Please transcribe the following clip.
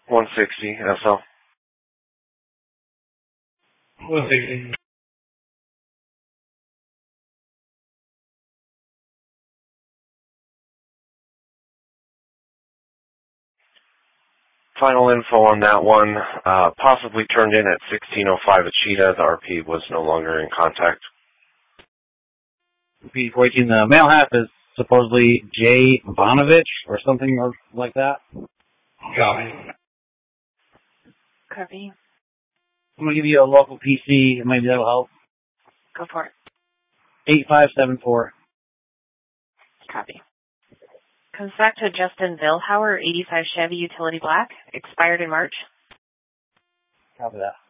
160 SL. 160. Final info on that one, possibly turned in at 1605 at Cheetah. The RP was no longer in contact. Repeat, the male half is supposedly Jay Vonovich or something or like that. Copy. Copy. I'm going to give you a local PC. Maybe that'll help. Go for it. 8574. Copy. Comes back to Justin Vilhauer, 85 Chevy Utility Black, expired in March. Copy that.